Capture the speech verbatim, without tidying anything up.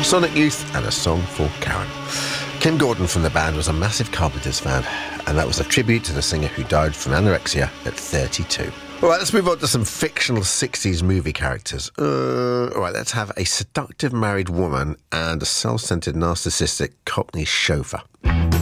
Sonic Youth and a song for Karen. Kim Gordon from the band was a massive Carpenters fan, and that was a tribute to the singer who died from anorexia at thirty-two. All right, let's move on to some fictional sixties movie characters. Uh, all right, let's have a seductive married woman and a self-centered narcissistic Cockney chauffeur.